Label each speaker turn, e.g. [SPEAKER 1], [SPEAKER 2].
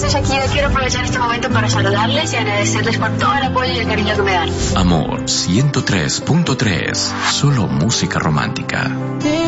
[SPEAKER 1] soy Shakira. Quiero aprovechar este momento para saludarles y agradecerles por todo el apoyo y el cariño que me dan.
[SPEAKER 2] Amor 103.3, solo música romántica.